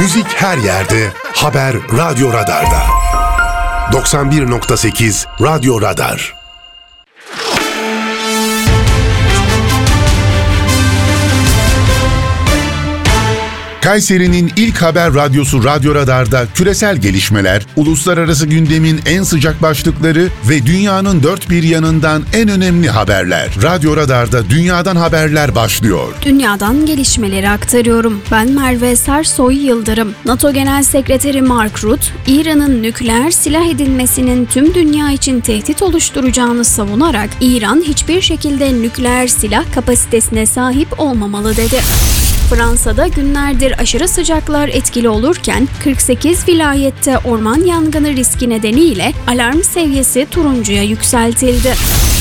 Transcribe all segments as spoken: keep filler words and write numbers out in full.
Müzik her yerde, haber Radyo Radar'da. doksan bir nokta sekiz Radyo Radar. Kayseri'nin ilk haber radyosu Radyo Radar'da küresel gelişmeler, uluslararası gündemin en sıcak başlıkları ve dünyanın dört bir yanından en önemli haberler. Radyo Radar'da dünyadan haberler başlıyor. Dünyadan gelişmeleri aktarıyorum. Ben Merve Sersoy Yıldırım. NATO Genel Sekreteri Mark Rutte, İran'ın nükleer silah edinmesinin tüm dünya için tehdit oluşturacağını savunarak, İran hiçbir şekilde nükleer silah kapasitesine sahip olmamalı dedi. Fransa'da günlerdir aşırı sıcaklar etkili olurken kırk sekiz vilayette orman yangını riski nedeniyle alarm seviyesi turuncuya yükseltildi.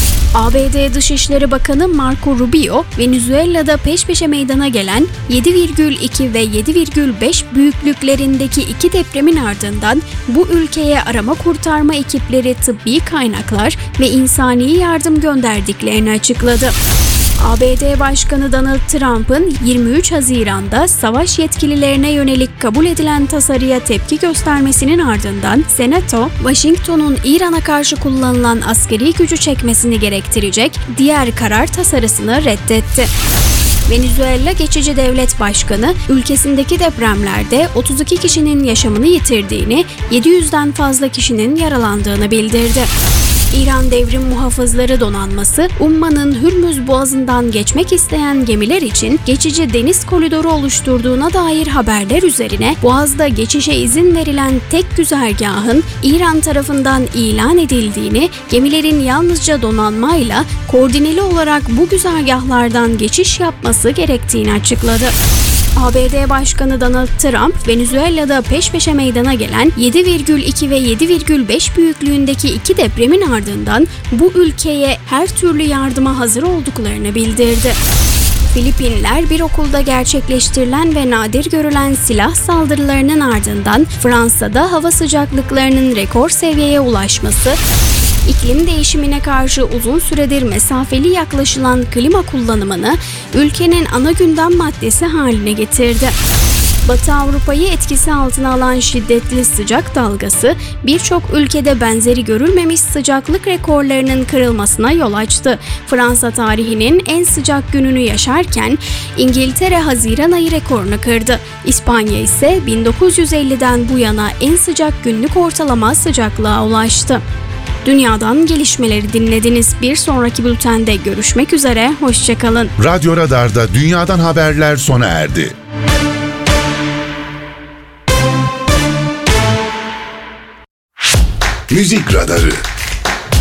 A B D Dışişleri Bakanı Marco Rubio, Venezuela'da peş peşe meydana gelen yedi virgül iki ve yedi virgül beş büyüklüklerindeki iki depremin ardından bu ülkeye arama kurtarma ekipleri tıbbi kaynaklar ve insani yardım gönderdiklerini açıkladı. A B D Başkanı Donald Trump'ın yirmi üç Haziran'da savaş yetkililerine yönelik kabul edilen tasarıya tepki göstermesinin ardından Senato, Washington'un İran'a karşı kullanılan askeri gücü çekmesini gerektirecek diğer karar tasarısını reddetti. Venezuela Geçici Devlet Başkanı, ülkesindeki depremlerde otuz iki kişinin yaşamını yitirdiğini, yedi yüzden fazla kişinin yaralandığını bildirdi. İran Devrim Muhafızları Donanması, Umman'ın Hürmüz Boğazı'ndan geçmek isteyen gemiler için geçici deniz koridoru oluşturduğuna dair haberler üzerine Boğaz'da geçişe izin verilen tek güzergahın İran tarafından ilan edildiğini, gemilerin yalnızca donanmayla koordineli olarak bu güzergahlardan geçiş yapması gerektiğini açıkladı. A B D Başkanı Donald Trump, Venezuela'da peş peşe meydana gelen yedi virgül iki ve yedi virgül beş büyüklüğündeki iki depremin ardından bu ülkeye her türlü yardıma hazır olduklarını bildirdi. Filipinler bir okulda gerçekleştirilen ve nadir görülen silah saldırılarının ardından Fransa'da hava sıcaklıklarının rekor seviyeye ulaşması, İklim değişimine karşı uzun süredir mesafeli yaklaşılan klima kullanımını ülkenin ana gündem maddesi haline getirdi. Batı Avrupa'yı etkisi altına alan şiddetli sıcak dalgası birçok ülkede benzeri görülmemiş sıcaklık rekorlarının kırılmasına yol açtı. Fransa tarihinin en sıcak gününü yaşarken İngiltere Haziran ayı rekorunu kırdı. İspanya ise bin dokuz yüz elliden bu yana en sıcak günlük ortalama sıcaklığa ulaştı. Dünyadan gelişmeleri dinlediniz. Bir sonraki bültende görüşmek üzere. Hoşçakalın. Radyo Radar'da dünyadan haberler sona erdi. Müzik Radarı.